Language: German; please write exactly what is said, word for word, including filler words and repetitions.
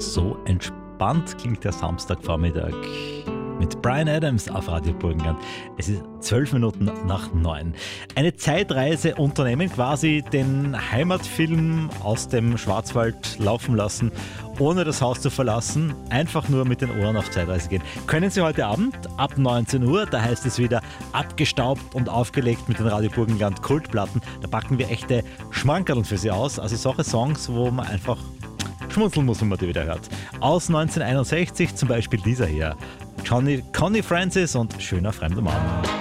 So entspannt klingt der Samstagvormittag mit Bryan Adams auf Radio Burgenland. Es ist zwölf Minuten nach neun. Eine Zeitreise unternehmen, quasi den Heimatfilm aus dem Schwarzwald laufen lassen, ohne das Haus zu verlassen, einfach nur mit den Ohren auf Zeitreise gehen. Können Sie heute Abend ab neunzehn Uhr, da heißt es wieder abgestaubt und aufgelegt mit den Radio Burgenland Kultplatten. Da packen wir echte Schmankerln für Sie aus, also solche Songs, wo man einfach schmunzeln muss, wenn man die wieder hört. Aus neunzehnhunderteinundsechzig zum Beispiel dieser hier. Johnny, Connie Francis und Schöner fremder Mann.